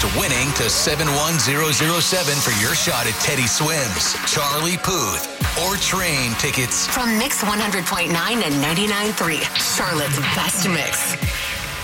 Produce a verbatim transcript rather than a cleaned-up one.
winning to seven one zero zero seven for your shot at Teddy Swims, Charlie Puth, or train tickets. From Mix one hundred point nine and ninety-nine point three, Charlotte's best mix.